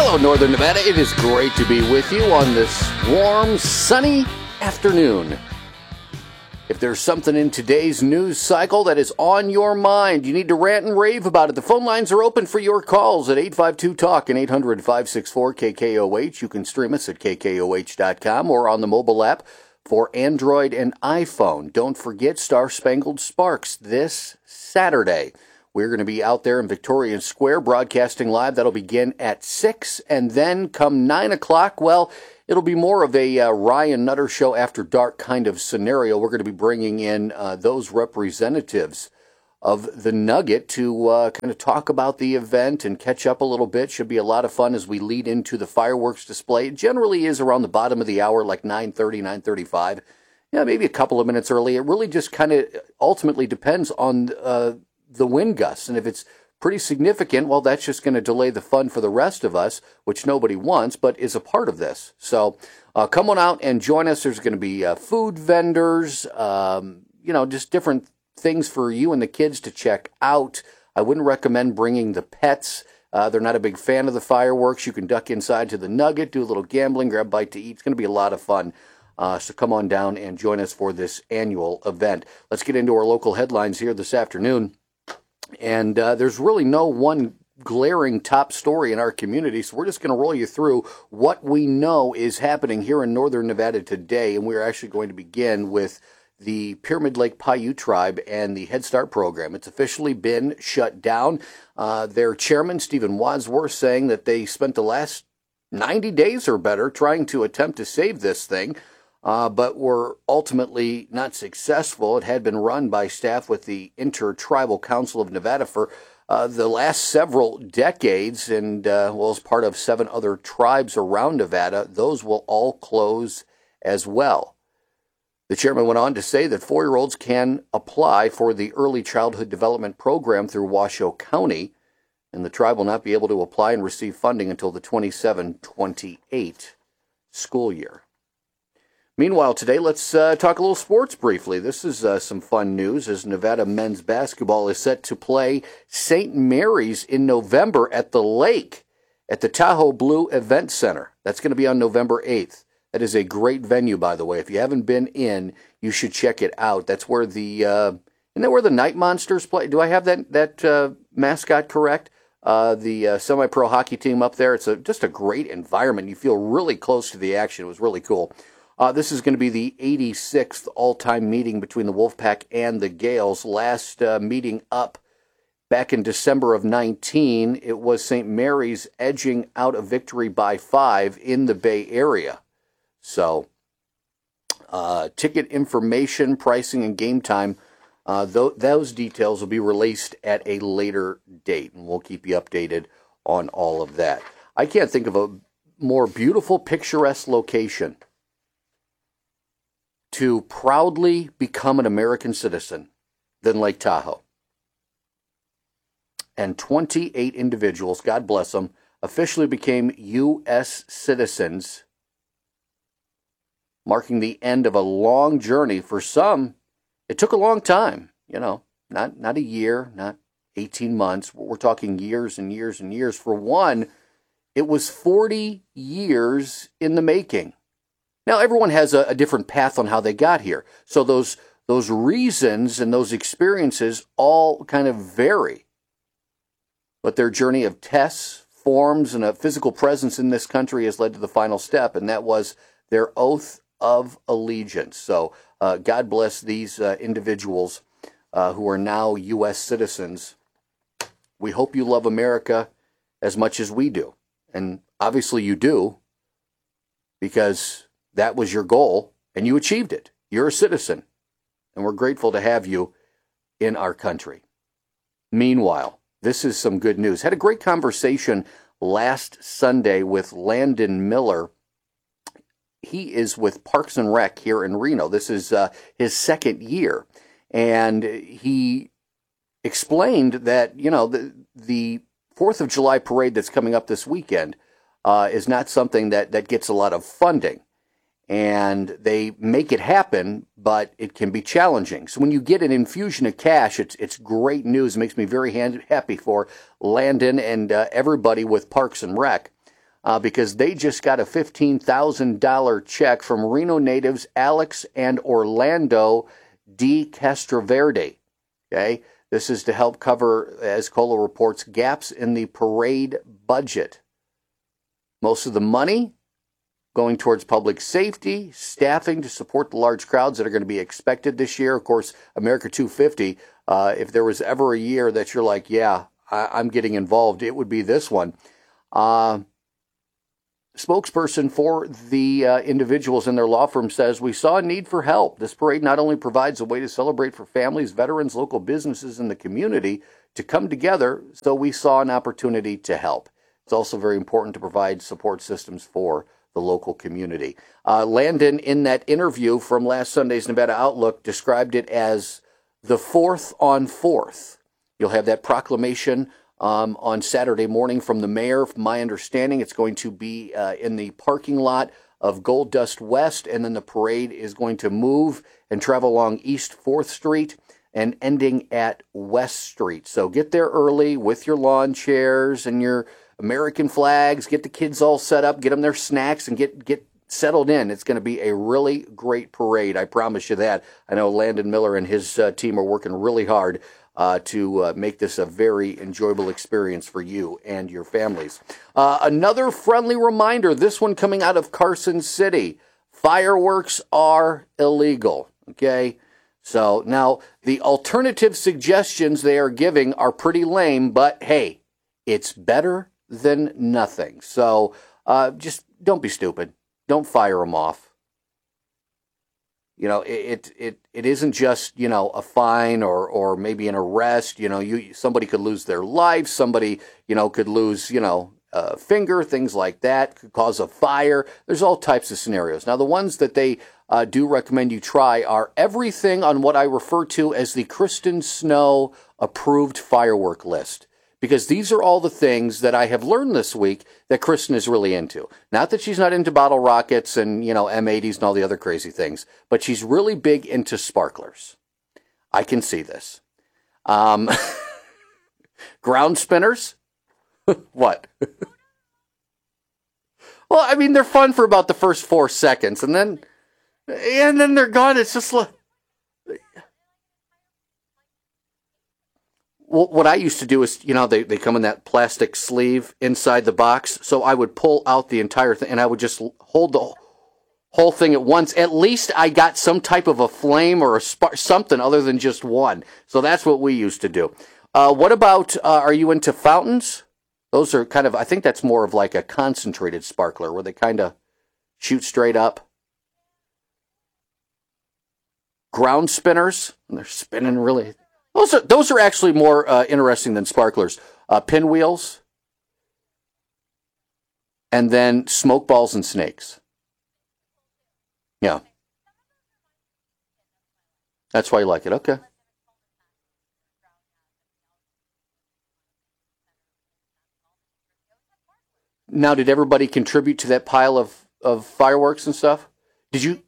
Hello, Northern Nevada. It is great to be with you on this warm, sunny afternoon. If there's something in today's news cycle that is on your mind, you need to rant and rave about it. The phone lines are open for your calls at 852-TALK and 800-564-KKOH. You can stream us at KKOH.com or on the mobile app for Android and iPhone. Don't forget Star Spangled Sparks this Saturday. We're going to be out there in Victoria Square broadcasting live. That'll begin at 6, and then come 9 o'clock, well, it'll be more of a Ryan Nutter Show after dark kind of scenario. We're going to be bringing in those representatives of the Nugget to kind of talk about the event and catch up a little bit. Should be a lot of fun as we lead into the fireworks display. It generally is around the bottom of the hour, like 9:30, 9:35. Yeah, maybe a couple of minutes early. It really just kind of ultimately depends on the wind gusts, and if it's pretty significant, well, that's just going to delay the fun for the rest of us, which nobody wants, but is a part of this. So come on out and join us. There's going to be food vendors, just different things for you and the kids to check out. I wouldn't recommend bringing the pets. They're not a big fan of the fireworks. You can duck inside to the Nugget, do a little gambling, grab a bite to eat. It's going to be a lot of fun. So come on down and join us for this annual event. Let's get into our local headlines here this afternoon. And there's really no one glaring top story in our community, so we're just going to roll you through what we know is happening here in Northern Nevada today. And we're actually going to begin with the Pyramid Lake Paiute Tribe and the Head Start program. It's officially been shut down. Their chairman, Stephen Wadsworth, saying that they spent the last 90 days or better trying to attempt to save this thing. But were ultimately not successful. It had been run by staff with the Inter-Tribal Council of Nevada for the last several decades, and as part of 7 other tribes around Nevada. Those will all close as well. The chairman went on to say that 4-year-olds can apply for the Early Childhood Development Program through Washoe County, and the tribe will not be able to apply and receive funding until the 27-28 school year. Meanwhile, today, let's talk a little sports briefly. This is some fun news as Nevada men's basketball is set to play St. Mary's in November at the Lake at the Tahoe Blue Event Center. That's going to be on November 8th. That is a great venue, by the way. If you haven't been in, you should check it out. That's where isn't that where the Night Monsters play? Do I have that mascot correct? The semi-pro hockey team up there. It's just a great environment. You feel really close to the action. It was really cool. This is going to be the 86th all-time meeting between the Wolfpack and the Gales. Last meeting up back in December of 19, it was St. Mary's edging out a victory by 5 in the Bay Area. So, ticket information, pricing, and game time, those details will be released at a later date, and we'll keep you updated on all of that. I can't think of a more beautiful, picturesque location to proudly become an American citizen than Lake Tahoe. And 28 individuals, God bless them, officially became U.S. citizens, marking the end of a long journey. For some, it took a long time, not a year, not 18 months. We're talking years and years and years. For one, it was 40 years in the making. Now, everyone has a different path on how they got here. So those reasons and those experiences all kind of vary. But their journey of tests, forms, and a physical presence in this country has led to the final step, and that was their oath of allegiance. So God bless these individuals who are now U.S. citizens. We hope you love America as much as we do. And obviously you do, because that was your goal, and you achieved it. You're a citizen, and we're grateful to have you in our country. Meanwhile, this is some good news. Had a great conversation last Sunday with Landon Miller. He is with Parks and Rec here in Reno. This is his second year, and he explained that, the 4th of July parade that's coming up this weekend is not something that gets a lot of funding. And they make it happen, but it can be challenging. So when you get an infusion of cash, it's great news. It makes me very happy for Landon and everybody with Parks and Rec. because they just got a $15,000 check from Reno natives Alex and Orlando D. Castroverde. Okay, this is to help cover, as Cola reports, gaps in the parade budget. Most of the money going towards public safety, staffing to support the large crowds that are going to be expected this year. Of course, America 250, if there was ever a year that you're like, yeah, I'm getting involved, it would be this one. Spokesperson for the individuals in their law firm says, we saw a need for help. This parade not only provides a way to celebrate for families, veterans, local businesses in the community to come together, so we saw an opportunity to help. It's also very important to provide support systems for the local community. Landon, in that interview from last Sunday's Nevada Outlook, described it as the 4th on 4th. You'll have that proclamation on Saturday morning from the mayor. From my understanding, it's going to be in the parking lot of Gold Dust West, and then the parade is going to move and travel along East 4th Street and ending at West Street. So get there early with your lawn chairs and your American flags. Get the kids all set up, get them their snacks, and get settled in. It's going to be a really great parade. I promise you that. I know Landon Miller and his team are working really hard to make this a very enjoyable experience for you and your families. Another friendly reminder, this one coming out of Carson City. Fireworks are illegal, okay? So now the alternative suggestions they are giving are pretty lame, but hey, it's better than nothing. So just don't be stupid. Don't fire them off. You know, it isn't just, you know, a fine or maybe an arrest. You know, somebody could lose their life. Somebody, you know, could lose, you know, a finger, things like that, could cause a fire. There's all types of scenarios. Now, the ones that they do recommend you try are everything on what I refer to as the Kristen Snow approved firework list. Because these are all the things that I have learned this week that Kristen is really into. Not that she's not into bottle rockets and, you know, M80s and all the other crazy things, but she's really big into sparklers. I can see this. Ground spinners? What? Well, I mean, they're fun for about the first 4 seconds, and then they're gone. It's just like... Well, what I used to do is, you know, they come in that plastic sleeve inside the box. So I would pull out the entire thing and I would just hold the whole thing at once. At least I got some type of a flame or a spark, something other than just one. So that's what we used to do. What about, are you into fountains? Those are kind of, I think that's more of like a concentrated sparkler where they kind of shoot straight up. Ground spinners, and they're spinning really... Those are actually more interesting than sparklers. Pinwheels, and then smoke balls and snakes. Yeah. That's why you like it. Okay. Now, did everybody contribute to that pile of fireworks and stuff? Did you...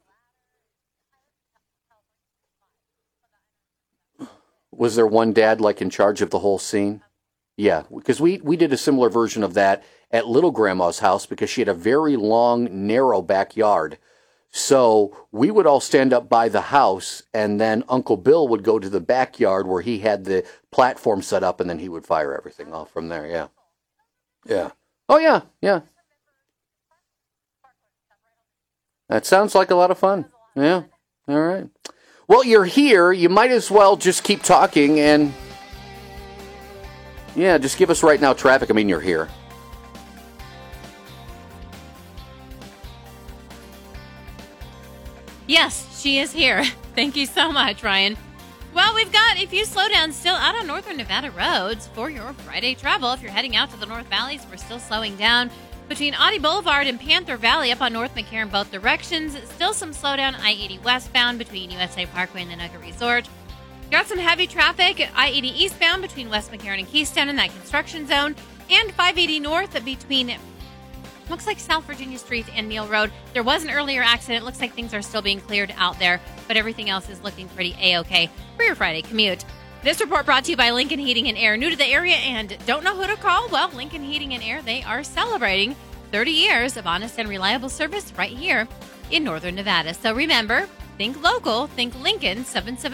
Was there one dad like in charge of the whole scene? Yeah, because we did a similar version of that at Little Grandma's house because she had a very long, narrow backyard. So we would all stand up by the house, and then Uncle Bill would go to the backyard where he had the platform set up, and then he would fire everything off from there. Yeah. Yeah. Oh, yeah. Yeah. That sounds like a lot of fun. Yeah. All right. Well, you're here. You might as well just keep talking and, yeah, just give us right now traffic. I mean, you're here. Yes, she is here. Thank you so much, Ryan. Well, we've got a few slowdowns still out on northern Nevada roads for your Friday travel. If you're heading out to the North Valleys, we're still slowing down between Audie Boulevard and Panther Valley up on North McCarran both directions. Still some slowdown I-80 westbound between USA Parkway and the Nugget Resort. Got some heavy traffic at I-80 eastbound between West McCarran and Keystone in that construction zone. And 580 north between, looks like South Virginia Street and Neal Road. There was an earlier accident. Looks like things are still being cleared out there, but everything else is looking pretty A-okay for your Friday commute. This report brought to you by Lincoln Heating and Air. New to the area and don't know who to call? Well, Lincoln Heating and Air, they are celebrating 30 years of honest and reliable service right here in Northern Nevada. So remember, think local, think Lincoln,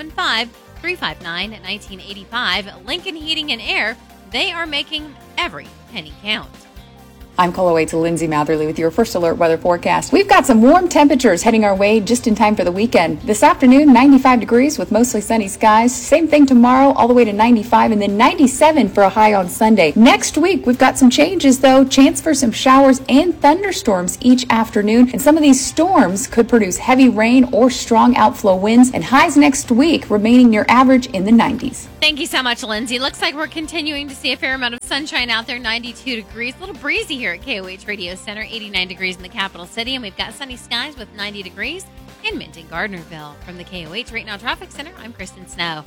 775-359-1985. Lincoln Heating and Air, they are making every penny count. I'm Coloway to Lindsay Matherly with your first alert weather forecast. We've got some warm temperatures heading our way just in time for the weekend. This afternoon, 95 degrees with mostly sunny skies. Same thing tomorrow, all the way to 95, and then 97 for a high on Sunday. Next week, we've got some changes, though. Chance for some showers and thunderstorms each afternoon. And some of these storms could produce heavy rain or strong outflow winds. And highs next week remaining near average in the 90s. Thank you so much, Lindsay. Looks like we're continuing to see a fair amount of sunshine out there, 92 degrees. A little breezy here at KOH Radio Center, 89 degrees in the capital city, and we've got sunny skies with 90 degrees in Minton Gardnerville. From the KOH Right Now Traffic Center, I'm Kristen Snow.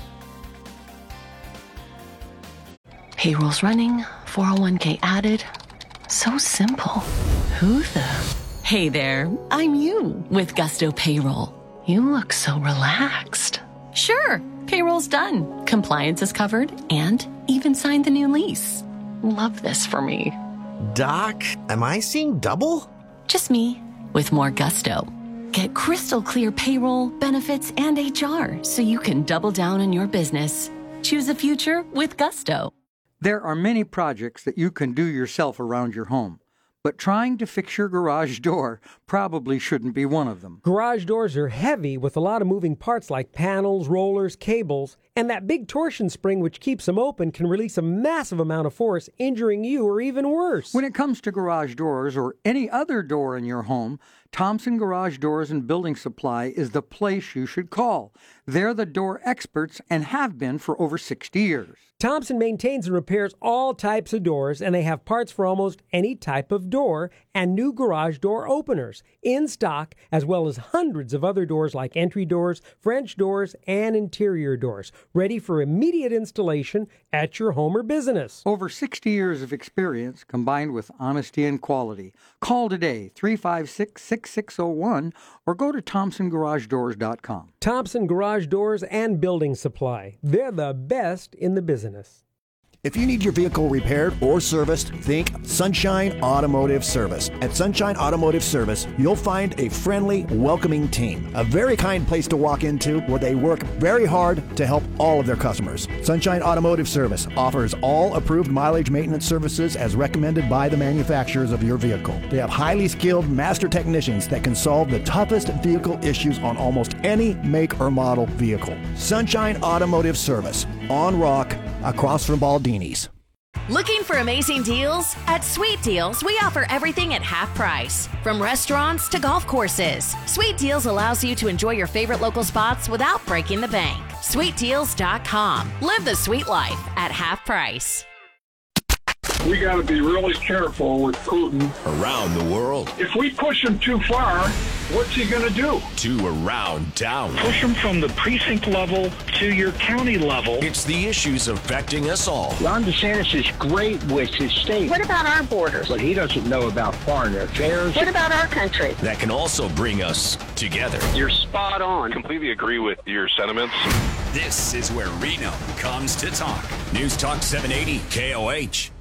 Payroll's running, 401k added. So simple. Who the? Hey there, I'm you with Gusto Payroll. You look so relaxed. Sure, payroll's done. Compliance is covered and even signed the new lease. Love this for me. Doc, am I seeing double? Just me with more gusto. Get crystal clear payroll, benefits, and HR so you can double down on your business. Choose a future with Gusto. There are many projects that you can do yourself around your home, but trying to fix your garage door probably shouldn't be one of them. Garage doors are heavy with a lot of moving parts like panels, rollers, cables, and that big torsion spring which keeps them open can release a massive amount of force, injuring you or even worse. When it comes to garage doors or any other door in your home, Thompson Garage Doors and Building Supply is the place you should call. They're the door experts and have been for over 60 years. Thompson maintains and repairs all types of doors, and they have parts for almost any type of door and new garage door openers in stock, as well as hundreds of other doors like entry doors, French doors, and interior doors, ready for immediate installation at your home or business. Over 60 years of experience combined with honesty and quality. Call today, 356-6601, or go to ThompsonGarageDoors.com. Thompson Garage Doors and Building Supply. They're the best in the business. If you need your vehicle repaired or serviced, think Sunshine Automotive Service. At Sunshine Automotive Service, you'll find a friendly, welcoming team. A very kind place to walk into where they work very hard to help all of their customers. Sunshine Automotive Service offers all approved mileage maintenance services as recommended by the manufacturers of your vehicle. They have highly skilled master technicians that can solve the toughest vehicle issues on almost any make or model vehicle. Sunshine Automotive Service, on Rock, across from Baldini's. Looking for amazing deals? At Sweet Deals, we offer everything at half price. From restaurants to golf courses, Sweet Deals allows you to enjoy your favorite local spots without breaking the bank. SweetDeals.com. Live the sweet life at half price. We got to be really careful with Putin. Around the world. If we push him too far, what's he going to do? To around town. Push him from the precinct level to your county level. It's the issues affecting us all. Ron DeSantis is great with his state. What about our borders? But he doesn't know about foreign affairs. What about our country? That can also bring us together. You're spot on. Completely agree with your sentiments. This is where Reno comes to talk. News Talk 780 KOH.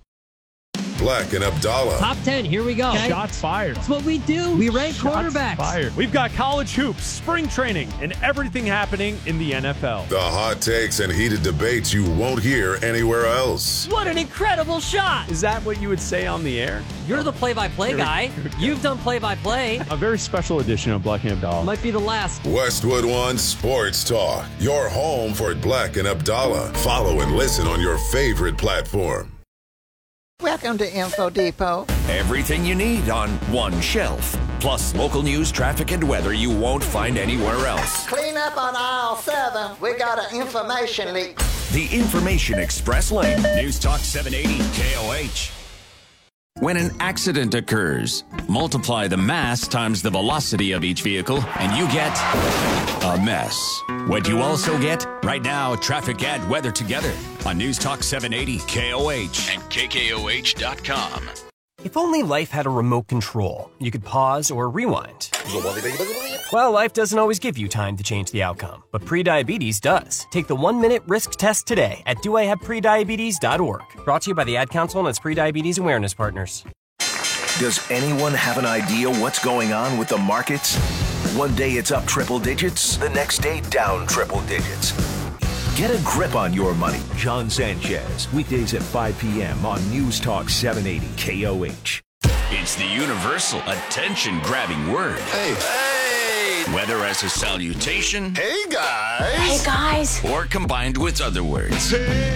Black and Abdallah. Top 10, here we go. Okay. Shots fired. That's what we do. We rank quarterbacks. Fired. We've got college hoops, spring training, and everything happening in the NFL. The hot takes and heated debates you won't hear anywhere else. What an incredible shot. Is that what you would say on the air? You're the play-by-play guy. You've done play-by-play. A very special edition of Black and Abdallah. Might be the last. Westwood One Sports Talk. Your home for Black and Abdallah. Follow and listen on your favorite platform. Welcome to Info Depot. Everything you need on one shelf. Plus local news, traffic, and weather you won't find anywhere else. Clean up on aisle 7. We got an information leak. The Information Express Lane. News Talk 780 KOH. When an accident occurs, multiply the mass times the velocity of each vehicle, and you get a mess. What you also get? Right now, traffic and weather together on News Talk 780 KOH and KKOH.com. If only life had a remote control, you could pause or rewind. Well, life doesn't always give you time to change the outcome, but prediabetes does. Take the 1-minute risk test today at doihaveprediabetes.org. Brought to you by the Ad Council and its prediabetes awareness partners. Does anyone have an idea what's going on with the markets? One day it's up triple digits, the next day down triple digits. Get a grip on your money. John Sanchez, weekdays at 5 p.m. on News Talk 780 KOH. It's the universal attention-grabbing word. Hey. Whether as a salutation, hey guys, hey guys, or combined with other words.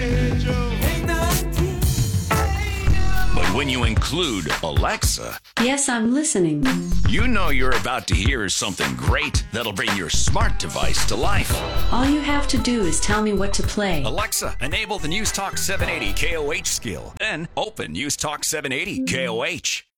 But when you include Alexa, yes, I'm listening. You know you're about to hear something great that'll bring your smart device to life. All you have to do is tell me what to play. Alexa, enable the News Talk 780 KOH skill. Then open News Talk 780 KOH.